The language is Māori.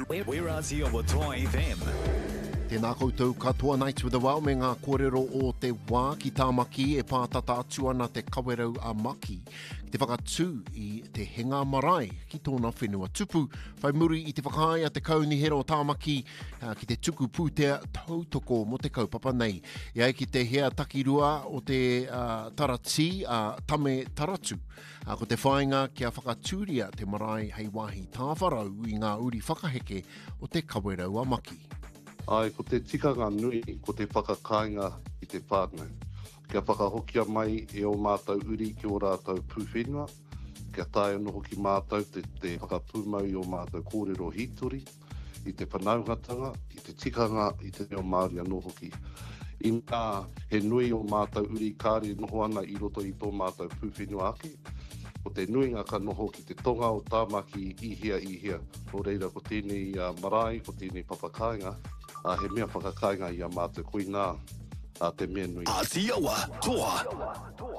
We're Aotearoa Toa FM. Tēnā koutou katoa Nights with the Wow me ngā kōrero o te wā ki tāmaki e pātata atu ana te kawerau a maki. Ki te whakatū i te henga marae ki tōna whenua tupu. Whai muri i te whakaai a te kaunihero o tāmaki ki te tuku pūtea tautoko mo te kaupapa nei. Iai ki te hea takirua o te tarati tame taratu. Ko te whainga kia whakatūria te marae hei wāhi tāwharau i ngā uri whakaheke o te kawerau a maki. Ai, ko te tikanga nui, ko te whakakainga i te whānau. Kia whakahokia mai e o mātou uri ki o rātou pūwhenua. Kia tae no hoki mātou te whakapūmau i o mātou kōrero hitori, i te whanauhatanga, i te tikanga, i te reo Māori anō hoki. I ngā he nui o mātou uri kāre noho ana i roto i tō mātou pūwhenua ake. Ko te nuinga ka noho ki te tonga o tāmaki ihia. O reira ko tēnei marae, ko tēnei papakainga. He mea whakakainga i a mātou koinā te mea nui. Aotearoa Toa.